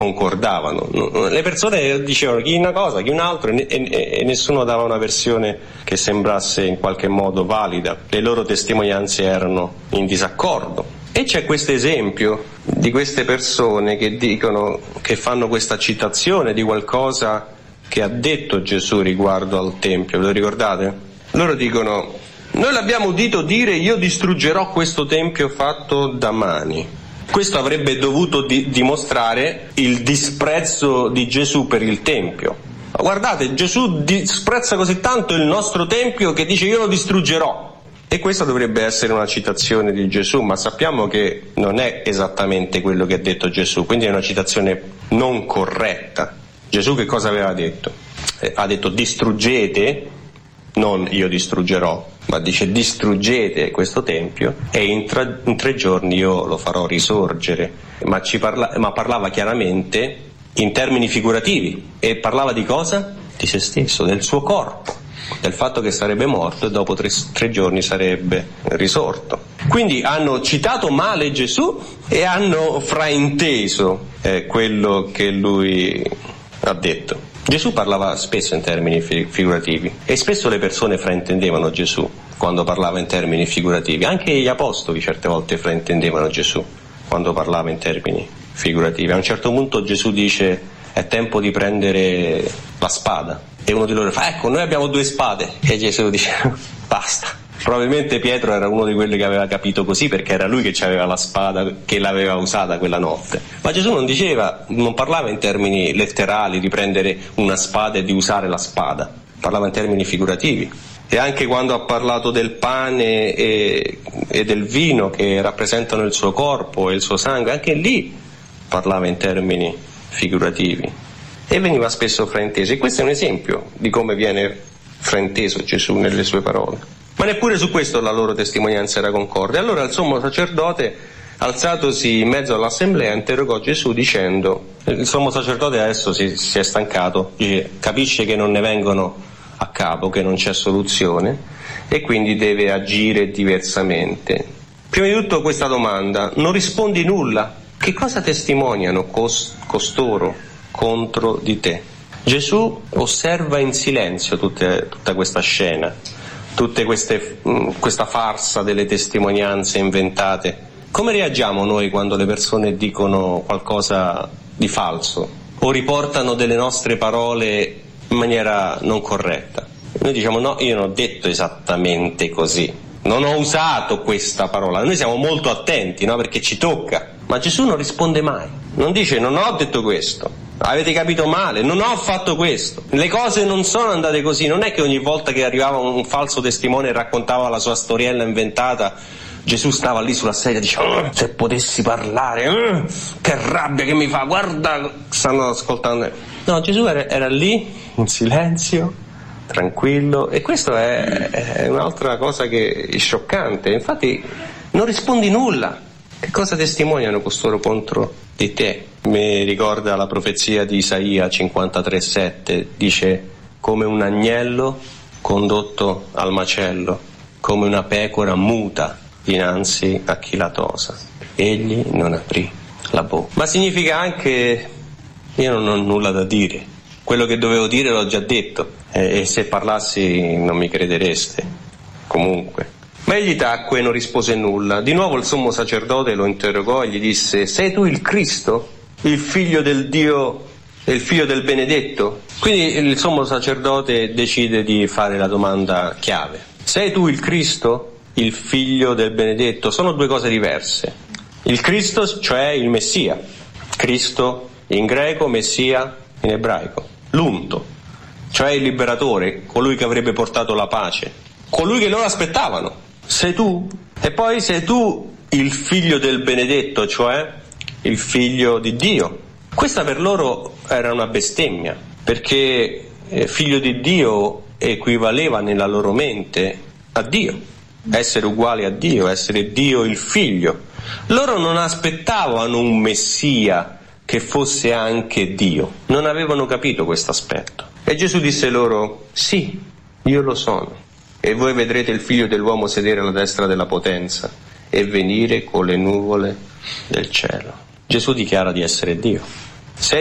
concordavano. Le persone dicevano chi una cosa, chi un'altra, e nessuno dava una versione che sembrasse in qualche modo valida. Le loro testimonianze erano in disaccordo. E c'è questo esempio di queste persone che dicono, che fanno questa citazione di qualcosa che ha detto Gesù riguardo al Tempio. Ve lo ricordate? Loro dicono: noi l'abbiamo udito dire, io distruggerò questo Tempio fatto da mani. Questo avrebbe dovuto dimostrare il disprezzo di Gesù per il Tempio. Guardate, Gesù disprezza così tanto il nostro Tempio che dice io lo distruggerò. E questa dovrebbe essere una citazione di Gesù, ma sappiamo che non è esattamente quello che ha detto Gesù, quindi è una citazione non corretta. Gesù che cosa aveva detto? Ha detto distruggete, non io distruggerò, ma dice distruggete questo Tempio e in 3 giorni io lo farò risorgere. Ma parlava chiaramente in termini figurativi. E parlava di cosa? Di se stesso, del suo corpo, del fatto che sarebbe morto e dopo 3 giorni sarebbe risorto. Quindi hanno citato male Gesù e hanno frainteso quello che lui ha detto. Gesù parlava spesso in termini figurativi e spesso le persone fraintendevano Gesù quando parlava in termini figurativi. Anche gli apostoli certe volte fraintendevano Gesù quando parlava in termini figurativi. A un certo punto Gesù dice è tempo di prendere la spada e uno di loro fa ecco noi abbiamo 2 spade e Gesù dice basta. Probabilmente Pietro era uno di quelli che aveva capito così perché era lui che aveva la spada che l'aveva usata quella notte. Ma Gesù non parlava in termini letterali di prendere una spada e di usare la spada, parlava in termini figurativi. E anche quando ha parlato del pane e del vino che rappresentano il suo corpo e il suo sangue, anche lì parlava in termini figurativi e veniva spesso frainteso. E questo è un esempio di come viene frainteso Gesù nelle sue parole. Ma neppure su questo la loro testimonianza era concorde. Allora il sommo sacerdote, alzatosi in mezzo all'assemblea, interrogò Gesù dicendo, il sommo sacerdote adesso si è stancato, dice, capisce che non ne vengono a capo, che non c'è soluzione e quindi deve agire diversamente. Prima di tutto questa domanda, non rispondi nulla, che cosa testimoniano costoro contro di te? Gesù osserva in silenzio tutta questa scena, questa farsa delle testimonianze inventate. Come reagiamo noi quando le persone dicono qualcosa di falso o riportano delle nostre parole in maniera non corretta? Noi diciamo no, io non ho detto esattamente così, non ho usato questa parola. Noi siamo molto attenti, no? Perché ci tocca. Ma Gesù non risponde mai, non dice non ho detto questo, avete capito male, non ho fatto questo, le cose non sono andate così. Non è che ogni volta che arrivava un falso testimone e raccontava la sua storiella inventata, Gesù stava lì sulla sedia e diceva se potessi parlare, che rabbia che mi fa, guarda, stanno ascoltando. No, Gesù era lì in silenzio, tranquillo, e questo è un'altra cosa che è scioccante. Infatti non rispondi nulla. Che cosa testimoniano costoro contro di te? Mi ricorda la profezia di Isaia 53,7, dice come un agnello condotto al macello, come una pecora muta dinanzi a chi la tosa, egli non aprì la bocca. Ma significa anche io non ho nulla da dire, quello che dovevo dire l'ho già detto e se parlassi non mi credereste comunque. Ma egli tacque e non rispose nulla. Di nuovo il sommo sacerdote lo interrogò e gli disse sei tu il Cristo, il figlio del Dio e il figlio del benedetto? Quindi il sommo sacerdote decide di fare la domanda chiave. Sei tu il Cristo, il figlio del benedetto? Sono 2 cose diverse. Il Cristo, cioè il Messia. Cristo in greco, Messia in ebraico. L'unto, cioè il liberatore, colui che avrebbe portato la pace, colui che loro aspettavano. Sei tu? E poi sei tu il figlio del benedetto, cioè il figlio di Dio. Questa per loro era una bestemmia, perché figlio di Dio equivaleva nella loro mente a Dio, essere uguale a Dio, essere Dio il figlio. Loro non aspettavano un Messia che fosse anche Dio, non avevano capito questo aspetto. E Gesù disse loro, sì, io lo sono. E voi vedrete il figlio dell'uomo sedere alla destra della potenza e venire con le nuvole del cielo. Gesù dichiara di essere Dio.